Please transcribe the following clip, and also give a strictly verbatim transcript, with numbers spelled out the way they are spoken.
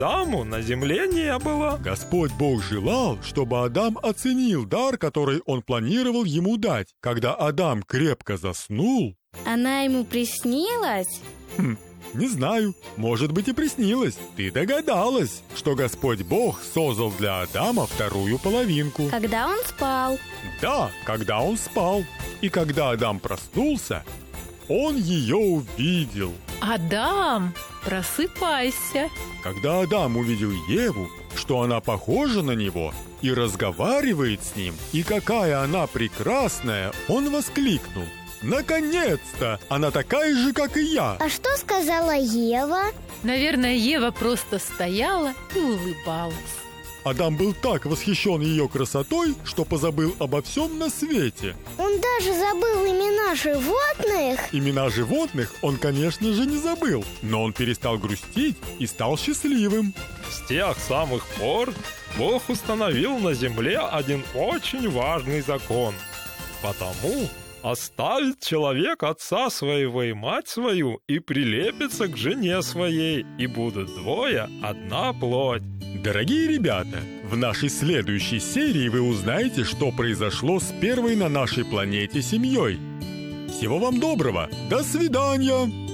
Адаму на земле не было. Господь Бог желал, чтобы Адам оценил дар, который Он планировал ему дать. Когда Адам крепко заснул... Она ему приснилась? Хм, не знаю, может быть и приснилось. Ты догадалась, что Господь Бог создал для Адама вторую половинку. Когда он спал? Да, когда он спал. И когда Адам проснулся, он ее увидел. Адам, просыпайся. Когда Адам увидел Еву, что она похожа на него и разговаривает с ним, и какая она прекрасная, он воскликнул: «Наконец-то! Она такая же, как и я!» А что сказала Ева? Наверное, Ева просто стояла и улыбалась. Адам был так восхищен ее красотой, что позабыл обо всем на свете. Он даже забыл имена животных. Имена животных он, конечно же, не забыл, но он перестал грустить и стал счастливым. С тех самых пор Бог установил на земле один очень важный закон. Потому оставит человек отца своего и мать свою и прилепится к жене своей, и будут двое одна плоть. Дорогие ребята, в нашей следующей серии вы узнаете, что произошло с первой на нашей планете семьей. Всего вам доброго, до свидания!